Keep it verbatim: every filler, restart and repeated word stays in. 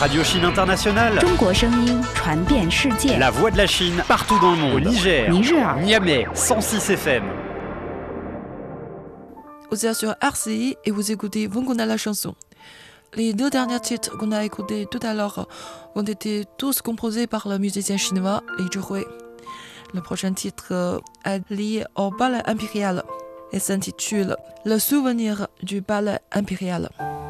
Radio Chine Internationale. 中国声音传遍世界。 La voix de la Chine partout dans le monde. Au Niger, Niger, Niamey, cent six F M. Vous êtes sur R C I et vous écoutez Vonguna la chanson. Les deux derniers titres qu'on a écoutés tout à l'heure ont été tous composés par le musicien chinois Li Zhihui. Le prochain titre est lié au ballet impérial et s'intitule Le souvenir du ballet impérial.